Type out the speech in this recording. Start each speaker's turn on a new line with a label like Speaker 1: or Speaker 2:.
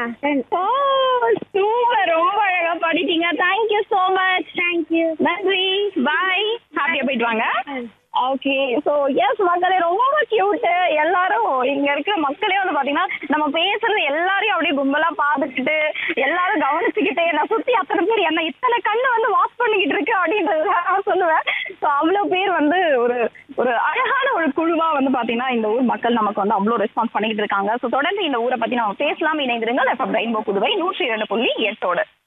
Speaker 1: ஓ super, ரொம்ப அழகா பாடிட்டீங்க. Thank you so much.
Speaker 2: Thank you.
Speaker 1: நன்றி, பாய். ஹாப்பியா போயிட்டு வாங்க. ஓகே, ஸோ எஸ் மக்களே, ரொம்ப கியூட். எல்லாரும் இங்க இருக்கிற மக்களே வந்து பாத்தீங்கன்னா நம்ம பேசுறது எல்லாரையும் அப்படியே கும்பலா பார்த்துக்கிட்டு எல்லாரும் கவனிச்சுக்கிட்டு நான் சுத்தி அத்தனை பேர் என்ன இத்தனை கண்ணு வந்து வாட்ச் பண்ணிக்கிட்டு இருக்கு அப்படின்றது நான் சொல்லுவேன். ஸோ அவ்வளவு பேர் வந்து ஒரு ஒரு அழகான ஒரு குழுவா வந்து பாத்தீங்கன்னா இந்த ஊர் மக்கள் நமக்கு வந்து அவ்வளவு ரெஸ்பான்ஸ் பண்ணிக்கிட்டு இருக்காங்க. ஸோ தொடர்ந்து இந்த ஊரை பத்தி நம்ம பேசலாம். இணைந்திருங்கள். FM rainbow Puduvai 102.8.